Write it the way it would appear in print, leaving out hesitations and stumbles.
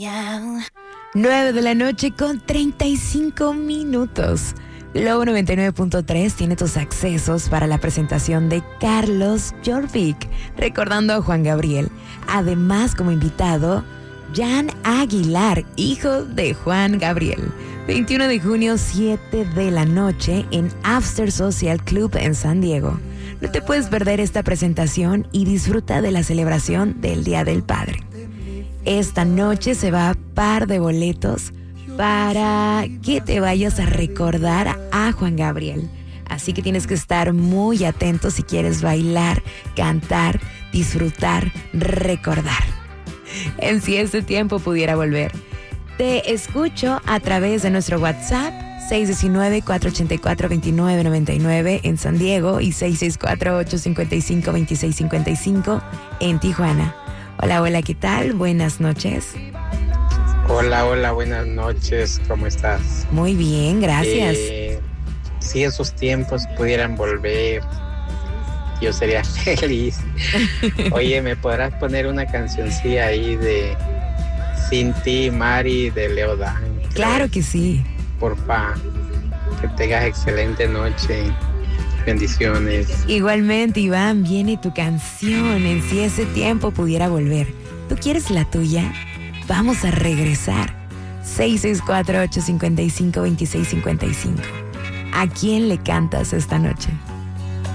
9 de la noche con 35 minutos. Globo 99.3 tiene tus accesos para la presentación de Carlos Jorvik, recordando a Juan Gabriel. Además, como invitado, Jan Aguilar, hijo de Juan Gabriel. 21 de junio, 7 de la noche, en After Social Club en San Diego. No te puedes perder esta presentación y disfruta de la celebración del Día del Padre. Esta noche se va a par de boletos para que te vayas a recordar a Juan Gabriel. Así que tienes que estar muy atento si quieres bailar, cantar, disfrutar, recordar. En Si Este Tiempo Pudiera Volver. Te escucho a través de nuestro WhatsApp 619-484-2999 en San Diego y 664-855-2655 en Tijuana. Hola, hola, ¿qué tal? Buenas noches. Hola, buenas noches, ¿cómo estás? Muy bien, gracias. Si esos tiempos pudieran volver, yo sería feliz. Oye, ¿me podrás poner una cancioncilla ahí de Sin Ti, Mari, de Leodán? Claro que sí. Porfa, que tengas excelente noche. Bendiciones. Igualmente, Iván, viene tu canción en Si Ese Tiempo Pudiera Volver. ¿Tú quieres la tuya? Vamos a regresar. 664-855-2655. ¿A quién le cantas esta noche?